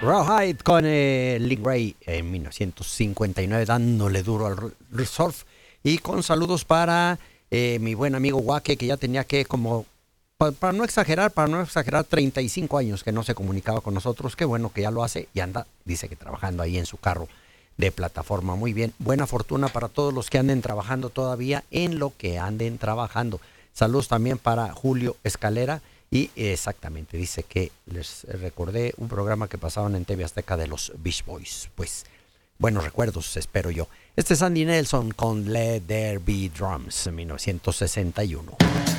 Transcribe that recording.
Rawhide con Link Ray en 1959 dándole duro al surf. Y con saludos para mi buen amigo Wake, que ya tenía que como, para no exagerar, 35 años que no se comunicaba con nosotros. Qué bueno que ya lo hace y anda, dice que trabajando ahí en su carro de plataforma. Muy bien, buena fortuna para todos los que anden trabajando todavía en lo que anden trabajando. Saludos también para Julio Escalera. Y exactamente, dice que les recordé un programa que pasaban en TV Azteca de los Beach Boys. Pues buenos recuerdos, espero yo. Este es Andy Nelson con Let There Be Drums en 1961.